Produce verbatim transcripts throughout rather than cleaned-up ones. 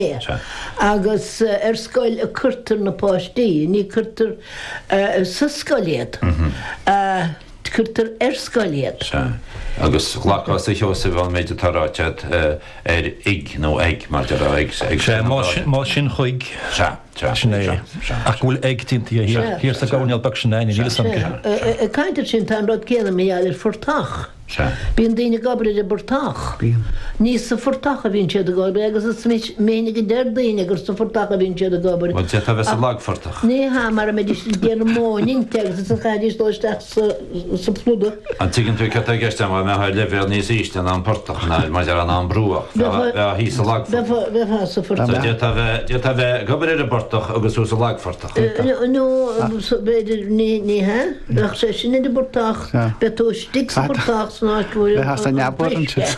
agus ar scoil a curtar na páistí, ní curtar sa scoiliad. Curtar ar scoiliad. Agus chhlachá sa teosa bhil méid atárátead ar ig nó ag mar de ag má sin chuig ach bhfuil ag tíntaí hir sa gáinal bag sin éine ní sam. Caiintear sin tá rud céanna mé eir fortach. Bíon daoine gabriad a bortach. Níos sa fortach a bhíonn siad a gabriad, agus is ménig a deir daoine gur sa fortach a bhíonn siad a gabriad. Bhil te a bheits a lag fortach? Ní ha mar a méid déar mónin teag sa chadís dóisteach sa plúda. An tuigeann tú ceta gceiste má me haid levéil níos íste an portach na mar ar an an brúach. Bheith hí sa lag fortach. Bheith há sa fortach. Déad a bheith gabriad a bortach agus ús a lag fortach. Nó, beidir ní ha? Ach sé sin idir bortach, bheith tú stig sa bortach. Be has an neabbar an tis.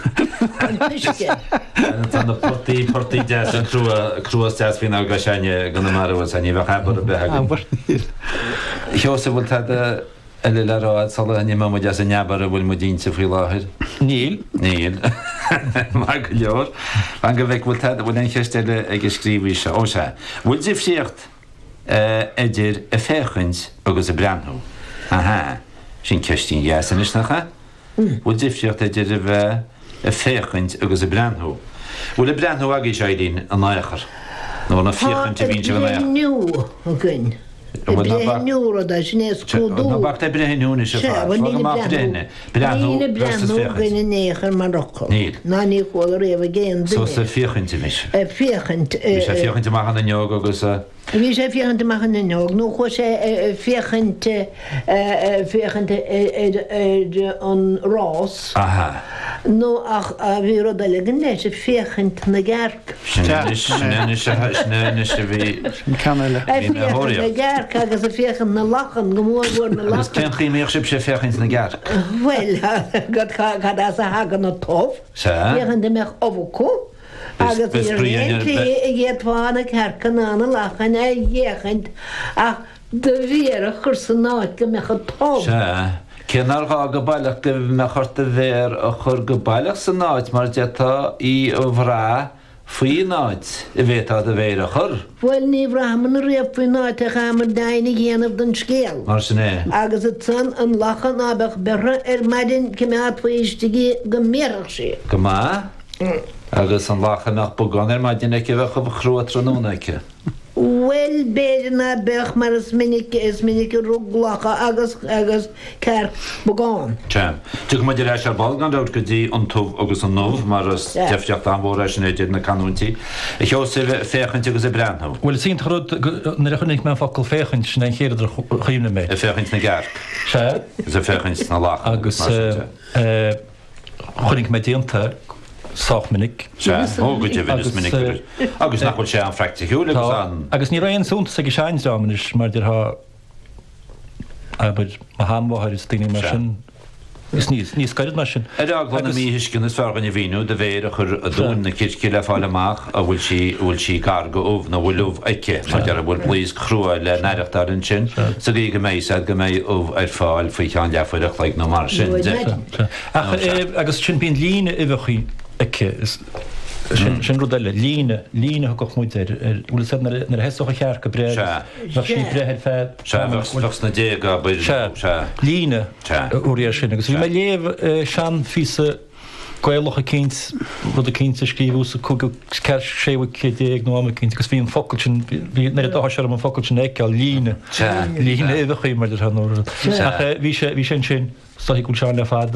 Tá na portaí portaí de an cruas teas hín aga seine gan marhil a ní bheith hebar a bethe. Teosa bhfuil tá eile leráid sala a níime de a neabbar a bhfuil mu dínta faoi láthir? Níl. Níl. Má go leor. An go bheith bhfuil tá bhfuil an cheistile ag scríbhí se ó se. Bhfuil dih siocht idir a féchaint agus a breanthú. Aha. Sin ceistín dheasan is nacha? Bhfuil difriocht idir a bheith a féchaint agus a breanthú. Bhfuil a breanthú agé séidín an éachar. nó na fiochaint a bhín se bhna. Niu a gin. Niu a da sinés cúdú. Na bach brehinú is se fá. Má brenne. Breanthú versus féchaint. Gin néchar Marokko. Níl. Na ní chóil réh géan. So sa fiochaint mis. Fiochaint. Bhí sé fiochaint amach an neog agus a Bhí sé fiochaint amach an neog. Nó chu sé fiochaint fiochaint an rás. Aha. No ach a bhí rud a legan leis sé fiochaint na gcearc. Sne sne se bhí Canile. Fiochaint na gcearc agus a fiochaint na lachan go mór bhór na Agus lachan. ten chiíoch sib sé fiochaint na gcearc. Well, gad cad as a hagan na tof. Fiochaint de meach ovocó. Agus í dhéadháinna cearcan anna lachan é dhéchaint ach de bhíar a chur san náid go mecha tof. Cénar gá go bailach de me chuirta bhéir a chur go bailach san náid mar detá í ó bhrá faoí náid i bhétá a bhéir a chur. Bhfuil ní bhraman a réamh faoí náid a chamar daine dhéanamh den scéal. Mar sin é. Agus it san an lachan abach berra ar maidin cymad faoistigi go méarach sé. Go má? Agus an lachan nach bogan ar maidin ag bheith go chrúa trónúnaice. Well, beidir na bech mar is minic is minic rúglacha agus agus cear bogáin. Tém. Tu go maidir éis ar balgan dát go dtí an tumh agus an nómh mar is defteocht an bhór éis sin éidir na canúntí. I cheo sé féchaint agus i breanthú. Well sin throd na chunig me focail féchaint sin an chéad chuimna mé. I féchaint na gcearc. Se? Is a féchaint na lach. Agus chunig mé déanta Soch minnig. Ó go dtíh minnig. Agus nachfuil sé an freictiúla an. Agus ní raon súnta sa seinráman is mar dir ha a hámhair is daine mar sin. Is níos níos gaiid mar sin. Ar aglan na míhiscin is feargan i bhíú de bhéir a chur a dún na circi le fáil amach a bhfuil si bhfuil si carga óh na bhfuilh aice mar dear a bhfuil blíos chrúa le neireachtar an sin. Sa dí go méid sa go méid óh ar fáil faoi teán lefuireach le nó mar sin. Agus sin bíon lína i bhechuí Ike is sin rudile líne líne go muid bhfuil sé nar hesocha chear go bre nach sí brethir fed Seachs na dé go líne úir sin agus bhí mé léomh sean fisa Gailocha céint rud a céint a scríbú sa cúga ceir séha céag nó am céint, agus bhí an focail sin nar dá se an focail sin éceáil líne líne éh chuí mar an nó. Bhí sé sin Tá gúil seán le fada.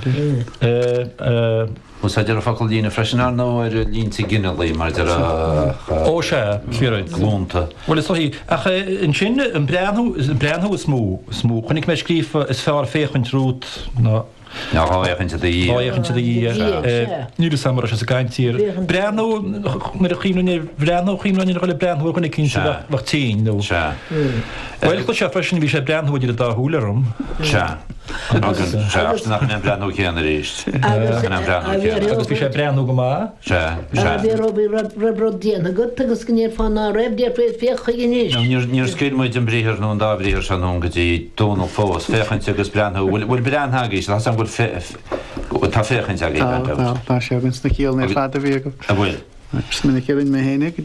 Mus idir a focail lína freisinár nó ar línta gine lí mar ó sé cíid glúnta. Bhfuil is hí an sin an breanthú is an breanthú is smú smú chunig mé scrífa is fear féchaint rút ná Nááchann í áchann í Níú samar se a gaiintíir. Breanú mar a chiimna breanú chiimlainn chuile breanthú chuna cin le tí nó. Bhil go se freisin bhí sé breanthúidir a dáthúlarm. Se. Agus nach an breanú chéan rééis. Agus bhí sé breanú go má? Se. bhí robí rabro déana go agus gníir fána raibh déar féad fécha gníis. Níor scéilmid an bríthir nó an dábríthir se nó go dtí dónal fós féchaint agus breanthú bhfuil breanthagaís le an bhfuil tá féchaint a Tá sé gans na cíal na fada bhí go. A bhfuil. Sminnig chéann mé hénig